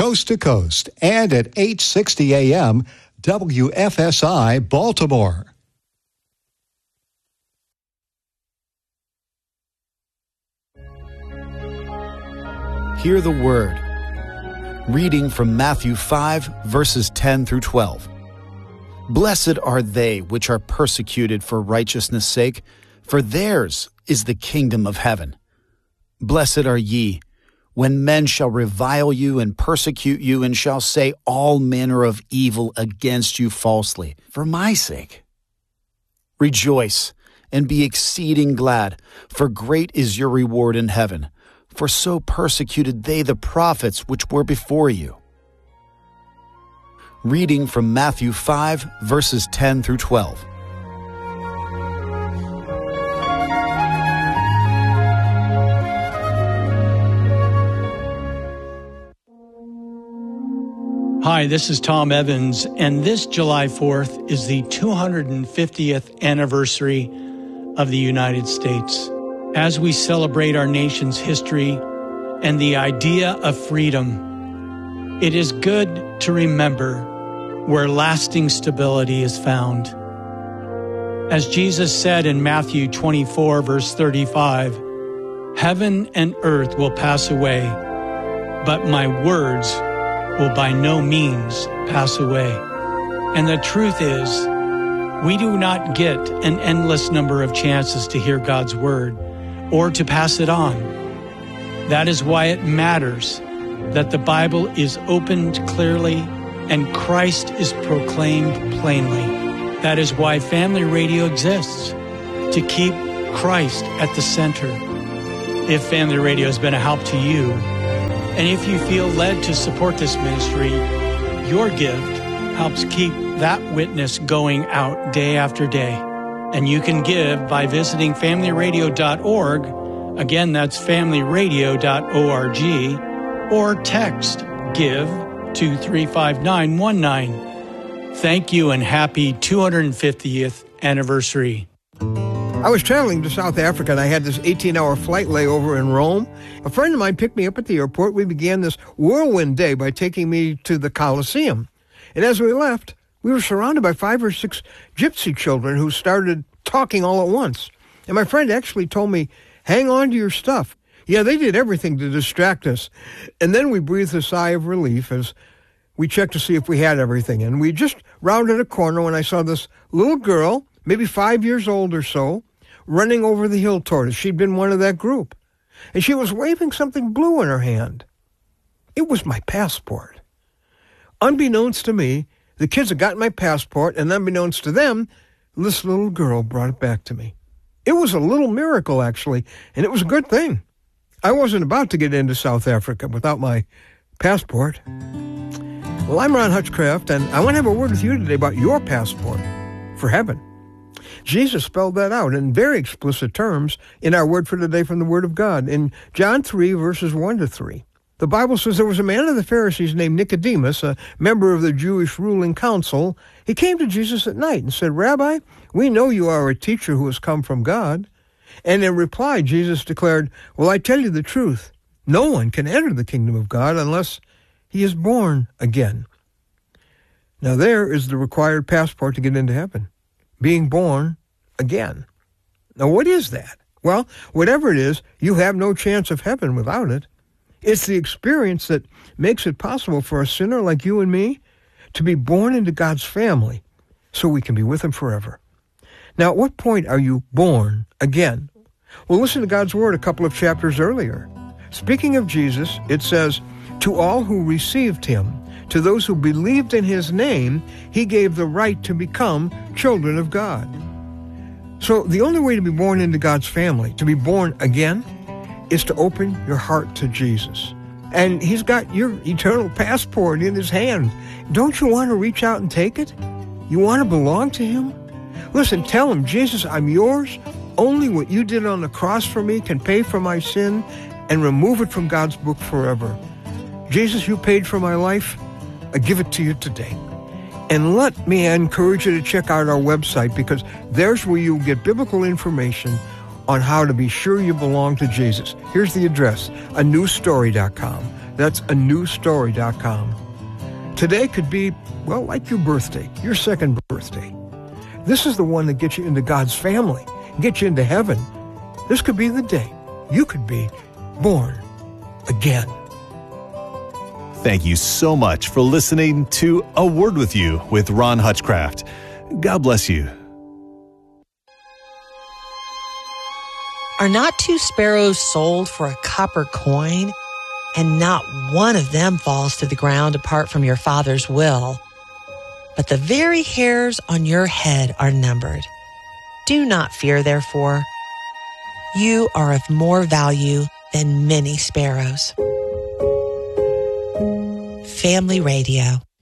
coast to coast, and at 8:60 a.m. WFSI Baltimore. Hear the word. Reading from Matthew 5, verses 10 through 12. Blessed are they which are persecuted for righteousness' sake, for theirs is the kingdom of heaven. Blessed are ye, when men shall revile you and persecute you, and shall say all manner of evil against you falsely, for my sake. Rejoice, and be exceeding glad, for great is your reward in heaven. For so persecuted they the prophets which were before you. Reading from Matthew 5, verses 10 through 12. Hi, this is Tom Evans, and this July 4th is the 250th anniversary of the United States. As we celebrate our nation's history and the idea of freedom, it is good to remember where lasting stability is found. As Jesus said in Matthew 24, verse 35, "Heaven and earth will pass away, but my words will by no means pass away." And the truth is, we do not get an endless number of chances to hear God's word or to pass it on. That is why it matters that the Bible is opened clearly and Christ is proclaimed plainly. That is why Family Radio exists, to keep Christ at the center. If Family Radio has been a help to you, and if you feel led to support this ministry, your gift helps keep that witness going out day after day. And you can give by visiting familyradio.org. Again, that's familyradio.org. Or text GIVE to 35919. Thank you and happy 250th anniversary. I was traveling to South Africa and I had this 18-hour flight layover in Rome. A friend of mine picked me up at the airport. We began this whirlwind day by taking me to the Colosseum. And as we left, we were surrounded by 5 or 6 gypsy children who started talking all at once. And my friend actually told me, hang on to your stuff. Yeah, they did everything to distract us. And then we breathed a sigh of relief as we checked to see if we had everything. And we just rounded a corner when I saw this little girl, maybe 5 years old or so, running over the hill toward us. She'd been one of that group. And she was waving something blue in her hand. It was my passport. Unbeknownst to me, the kids had gotten my passport, and unbeknownst to them, this little girl brought it back to me. It was a little miracle, actually, and it was a good thing. I wasn't about to get into South Africa without my passport. Well, I'm Ron Hutchcraft, and I want to have a word with you today about your passport for heaven. Jesus spelled that out in very explicit terms in our word for today from the Word of God. In John 3, verses 1 to 3. The Bible says there was a man of the Pharisees named Nicodemus, a member of the Jewish ruling council. He came to Jesus at night and said, "Rabbi, we know you are a teacher who has come from God." And in reply, Jesus declared, "Well, I tell you the truth. No one can enter the kingdom of God unless he is born again." Now there is the required passport to get into heaven. Being born again. Now what is that? Well, whatever it is, you have no chance of heaven without it. It's the experience that makes it possible for a sinner like you and me to be born into God's family so we can be with him forever. Now, at what point are you born again? Well, listen to God's word a couple of chapters earlier. Speaking of Jesus, it says, "To all who received him, to those who believed in his name, he gave the right to become children of God." So the only way to be born into God's family, to be born again, is to open your heart to Jesus. And he's got your eternal passport in his hand. Don't you want to reach out and take it? You want to belong to him? Listen, tell him, "Jesus, I'm yours. Only what you did on the cross for me can pay for my sin and remove it from God's book forever. Jesus, you paid for my life. I give it to you today." And let me encourage you to check out our website, because there's where you'll get biblical information on how to be sure you belong to Jesus. Here's the address, anewstory.com. That's anewstory.com. Today could be, well, like your birthday, your second birthday. This is the one that gets you into God's family, gets you into heaven. This could be the day you could be born again. Thank you so much for listening to A Word With You with Ron Hutchcraft. God bless you. Are not 2 sparrows sold for a copper coin? And not one of them falls to the ground apart from your Father's will. But the very hairs on your head are numbered. Do not fear, therefore. You are of more value than many sparrows. Family Radio.